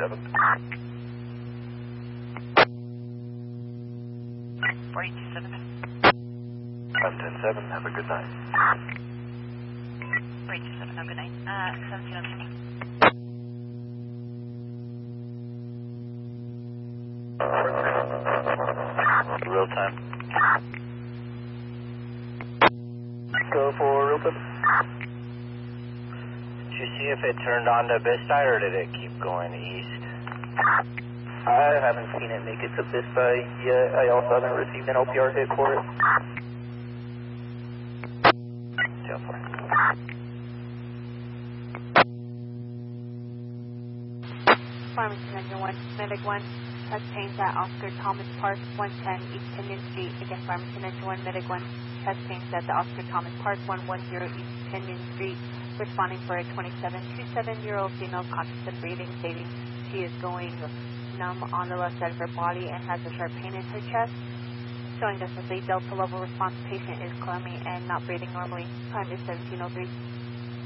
10-7. 427. 10-7, have a good night. 427, have a good night. 1703. Real time. Go for real time. Did you see if it turned on to Bistai or did it keep going east? I haven't seen it make it to Bistai yet. I also haven't received an OPR hit for it. Jail 4. Farmington Engine 1, Medic 1, touch change at Oscar Thomas Park, 110 East Pinion Street. Again, Farmington Engine 1, Medic 1, touch change at the Oscar Thomas Park, 110 East Pinion Street. Responding for a 27-year-old female conscious and breathing, stating she is going numb on the left side of her body and has a sharp pain in her chest. Showing us as a Delta level response patient is clammy and not breathing normally. Time is 1703.